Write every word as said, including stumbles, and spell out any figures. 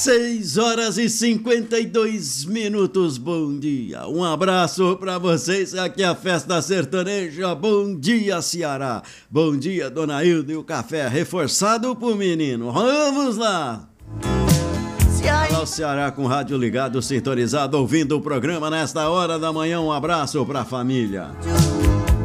Seis horas e cinquenta e dois minutos, bom dia, um abraço pra vocês, aqui é a Festa Sertaneja, bom dia Ceará, bom dia Dona Hilda e o café reforçado pro menino, vamos lá! Olá o Ceará com rádio ligado, sintonizado, ouvindo o programa nesta hora da manhã, um abraço pra família.